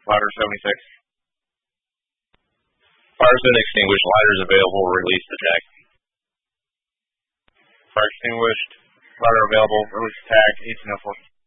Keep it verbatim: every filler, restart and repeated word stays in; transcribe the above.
ladder seventy-six. Fire zone extinguished, ladders available, release attack. Fire extinguished, ladder available, release attack, eighteen oh four.